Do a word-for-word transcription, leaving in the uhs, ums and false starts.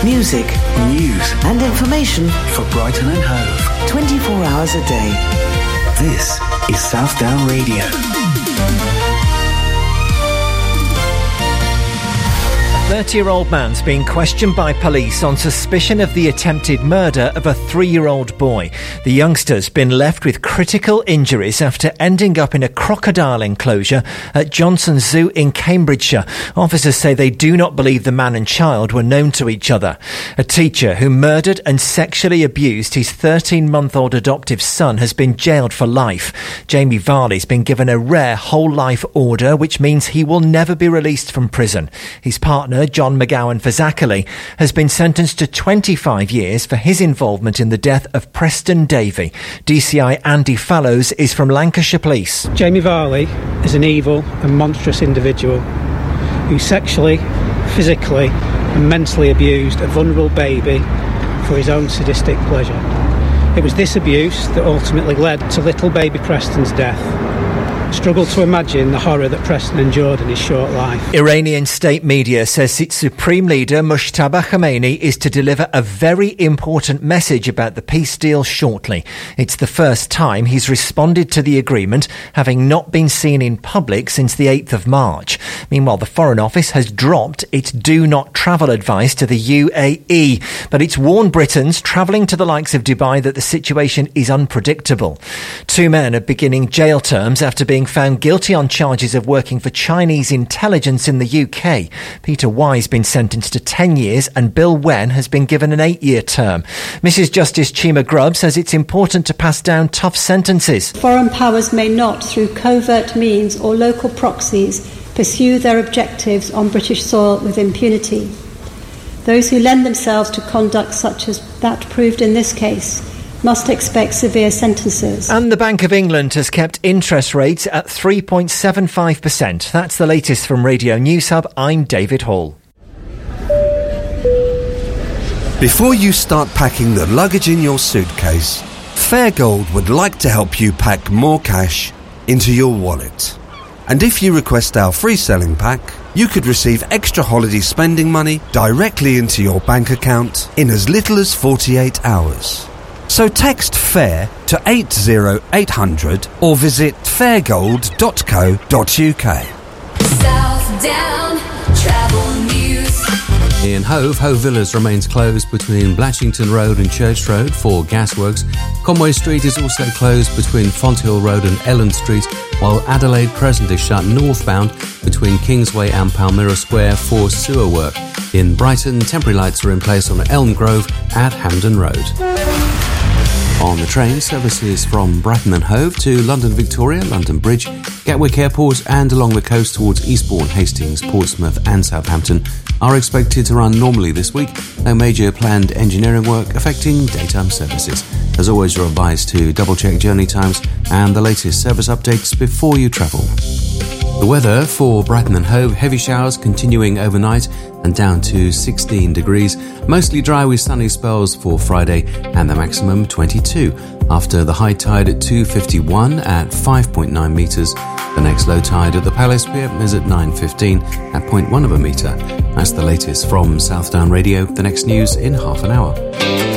Music, news and information for Brighton and Hove. twenty-four hours a day. This is Southdown Radio. A thirty-year-old man's being questioned by police on suspicion of the attempted murder of a three-year-old boy. The youngster's been left with critical injuries after ending up in a crocodile enclosure at Johnson Zoo in Cambridgeshire. Officers say they do not believe the man and child were known to each other. A teacher who murdered and sexually abused his thirteen-month-old adoptive son has been jailed for life. Jamie Varley's been given a rare whole-life order, which means he will never be released from prison. His partner, John McGowan Fazakerley, has been sentenced to twenty-five years for his involvement in the death of Preston Davey. D C I Andy Fallows is from Lancashire Police. Jamie Varley is an evil and monstrous individual who sexually, physically and mentally abused a vulnerable baby for his own sadistic pleasure. It was this abuse that ultimately led to little baby Preston's death. I struggle to imagine the horror that Preston endured in his short life. Iranian state media says its supreme leader Mujtaba Khamenei is to deliver a very important message about the peace deal shortly. It's the first time he's responded to the agreement, having not been seen in public since the eighth of March. Meanwhile, the Foreign Office has dropped its do not travel advice to the U A E, but it's warned Britons travelling to the likes of Dubai that the situation is unpredictable. Two men are beginning jail terms after being found guilty on charges of working for Chinese intelligence in the U K. Peter Wise has been sentenced to ten years and Bill Wen has been given an eight-year term. Missus Justice Chima Grubb says it's important to pass down tough sentences. Foreign powers may not, through covert means or local proxies, pursue their objectives on British soil with impunity. Those who lend themselves to conduct such as that proved in this case must expect severe sentences. And the Bank of England has kept interest rates at three point seven five percent. That's the latest from Radio News Hub. I'm David Hall. Before you start packing the luggage in your suitcase, Fairgold would like to help you pack more cash into your wallet. And if you request our free selling pack, you could receive extra holiday spending money directly into your bank account in as little as forty-eight hours. So text FAIR to eight zero eight hundred or visit fairgold dot co dot uk. Southdown Travel News. In Hove, Hove Villas remains closed between Blatchington Road and Church Road for gasworks. Conway Street is also closed between Fonthill Road and Ellen Street, while Adelaide Crescent is shut northbound between Kingsway and Palmyra Square for sewer work. In Brighton, temporary lights are in place on Elm Grove at Hampden Road. On the train, services from Brighton and Hove to London Victoria, London Bridge, Gatwick Airport and along the coast towards Eastbourne, Hastings, Portsmouth and Southampton are expected to run normally this week. No major planned engineering work affecting daytime services. As always, you're advised to double-check journey times and the latest service updates before you travel. The weather for Brighton and Hove, heavy showers continuing overnight and down to sixteen degrees. Mostly dry with sunny spells for Friday and the maximum twenty-two. After the high tide at two fifty-one at five point nine metres. The next low tide at the Palace Pier is at nine fifteen at zero point one of a metre. That's the latest from Southdown Radio. The next news in half an hour.